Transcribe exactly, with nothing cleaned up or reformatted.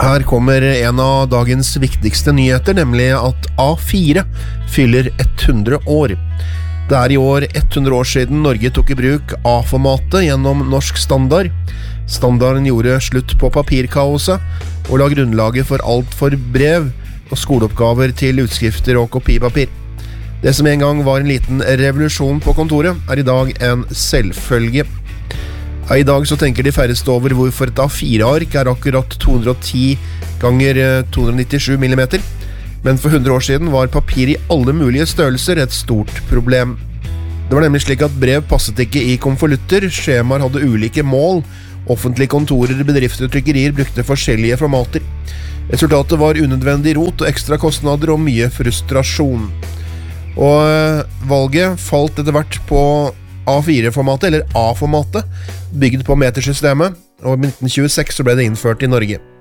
Her kommer en av dagens viktigste nyheter, nemlig at A fire fyller hundre år. Det er i år hundre år siden Norge tok i bruk A-formatet gjennom norsk standard. Standarden gjorde slutt på papirkaoset og la grunnlaget for alt for brev og skoleoppgaver til utskrifter og kopipapir. Det som en gang var en liten revolusjon på kontoret, er i dag en selvfølge. I dag så tenker de færreste over hvorfor et A fire-ark er akkurat to hundre og ti ganger to hundre og nittisju millimeter, men for hundre år siden var papir i alle mulige størrelser et stort problem. Det var nemlig slik at brev passet ikke i konvolutter, skjemaer hadde ulike mål, offentlige kontorer, bedrifter og trykkerier brukte forskjellige formater. Resultatet var unødvendig rot og ekstra kostnader og mye frustrasjon. Og valget falt etter hvert på A fire-formatet, eller A-formatet, bygd på metersystemet, og i nitten tjueseks så ble det innført i Norge.